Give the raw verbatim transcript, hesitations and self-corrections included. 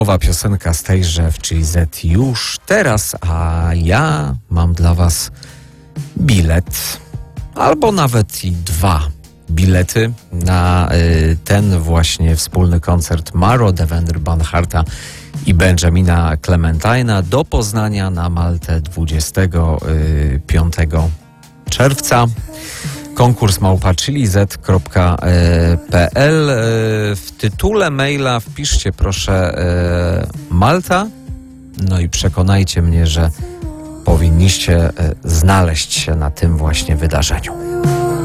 Nowa piosenka z tejże w Chili Z już teraz, a ja mam dla was bilet, albo nawet i dwa bilety na y, ten właśnie wspólny koncert Maro, Devendra Banharta i Benjamina Clementina do Poznania na Maltę dwudziestego piątego czerwca. Konkurs małpa chiliz kropka p l. W tytule maila wpiszcie proszę Malta, no i przekonajcie mnie, że powinniście znaleźć się na tym właśnie wydarzeniu.